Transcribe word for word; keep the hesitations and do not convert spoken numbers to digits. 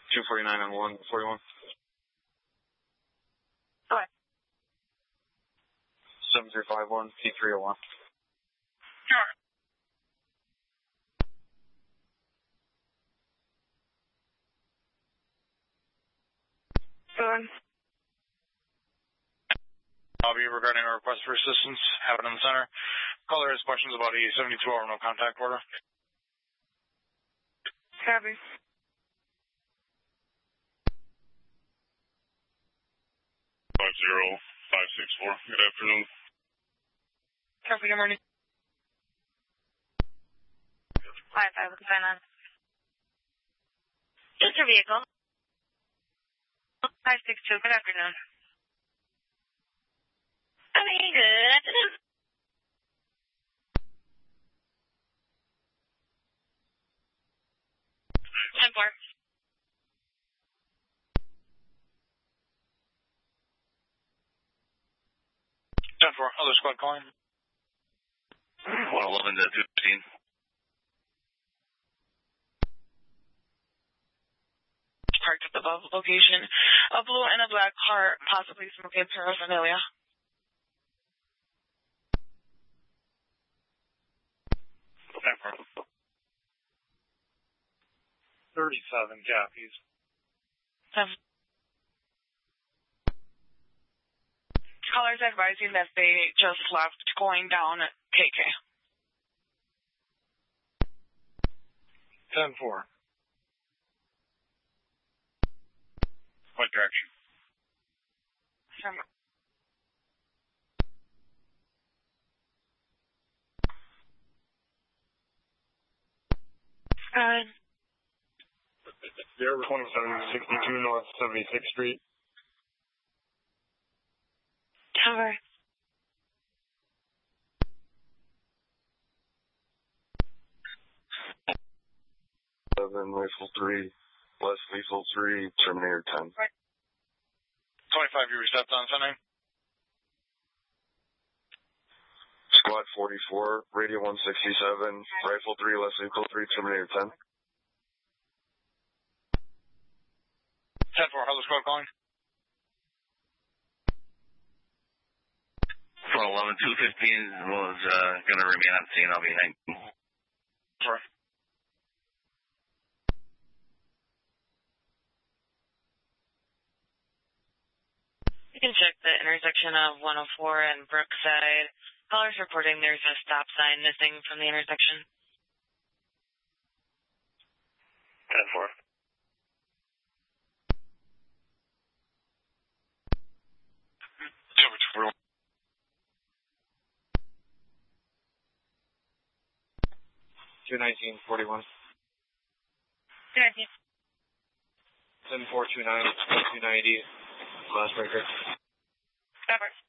two forty-nine on one forty-one. Okay. seven three five one, T three oh one. Sure. Good. Bobby, regarding a request for assistance, have it in the center. Caller has questions about a seventy-two hour no contact order. Copy. Five zero five six four. Good afternoon. Copy. Good morning. Five five. What's going on? Just your vehicle. Five six two. Good afternoon. Okay. Good afternoon. Ten four. ten four, other squad calling. one eleven to two fifteen. Parked at the above location. A blue and a black car, possibly smoking paraphernalia. ten four. thirty-seven, Jaffies. Seven. Callers advising that they just left going down at K K. ten four. What direction? Seven. Good. twenty-seven sixty-two North seventy-sixth Street. Tower. Seven Rifle three, West Lethal three, Terminator ten. twenty-five, you reset on Sunday. Squad forty-four, Radio one sixty-seven, Rifle three, West Lethal three, Terminator ten. ten four, other squad calling. four eleven two fifteen was uh, going to remain on scene. I'll be hanging. Sorry. You can check the intersection of one oh four and Brookside. Callers reporting there's a stop sign missing from the intersection. ten four. two nineteen forty-one. Good idea. ten four two nine, two ninety, last breaker. Cover.